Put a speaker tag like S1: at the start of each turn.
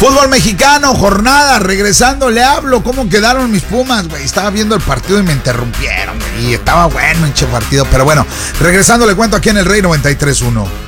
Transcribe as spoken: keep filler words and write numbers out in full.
S1: Fútbol mexicano, jornada, regresando, le hablo. ¿Cómo quedaron mis Pumas, güey? Estaba viendo el partido y me interrumpieron, güey. Y estaba bueno, hinche partido. Pero bueno, regresando le cuento aquí en el Rey noventa y tres punto uno.